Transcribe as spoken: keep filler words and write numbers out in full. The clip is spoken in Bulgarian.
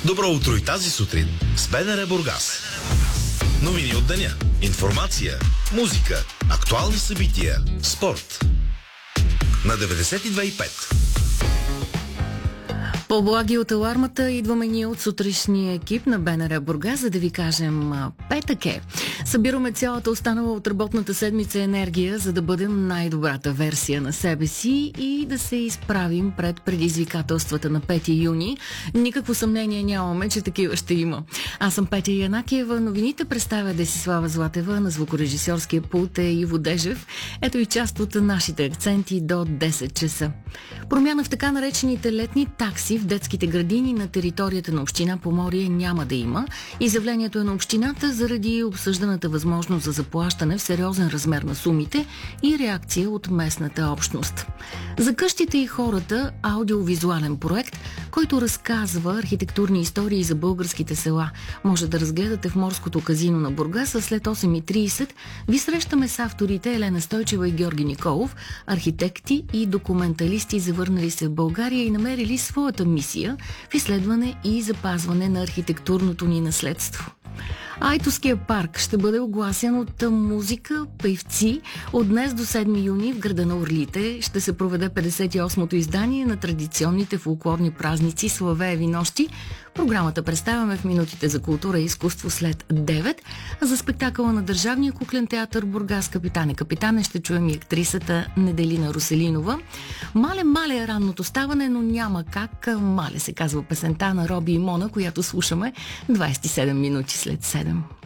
Добро утро и тази сутрин с БНР Бургас. Новини от деня, информация, музика, актуални събития, спорт. На деветдесет и две и пет. По-благи от алармата идваме ние от сутрешния екип на БНР Бургас, за да ви кажем петък е. Събираме цялата останала от работната седмица енергия, за да бъдем най-добрата версия на себе си и да се изправим пред предизвикателствата на пети юни. Никакво съмнение нямаме, че такива ще има. Аз съм Петя Янакиева, новините представя Десислава Златева, на звукорежисьорския пулт е Иво Дежев. Ето и част от нашите акценти до десет часа. Промяна в така наречените летни такси в детските градини на територията на община Поморие няма да има. Изявлението е на общината заради обсъжданата възможност за заплащане в сериозен размер на сумите и реакция от местната общност. За къщите и хората аудиовизуален проект, който разказва архитектурни истории за българските села. Може да разгледате в Морското казино на Бургас, а след осем и трийсет ви срещаме с авторите Елена Стойчева и Георги Николов, архитекти и документалисти, завърнали се в България и намерили своята мисия в изследване и запазване на архитектурното ни наследство. Айтоския парк ще бъде огласен от музика, певци. От днес до седми юни в града на Орлите ще се проведе петдесет и осмото издание на традиционните фолклорни празници Славееви нощи. Програмата представяме в минутите за култура и изкуство след девет. За спектакъла на Държавния куклен театър Бургас Капитане Капитане ще чуем и актрисата Неделина Руселинова. Мале, мале е ранното ставане, но няма как. Мале се казва песента на Роби и Мона, която слушаме двайсет и седем минути след седем.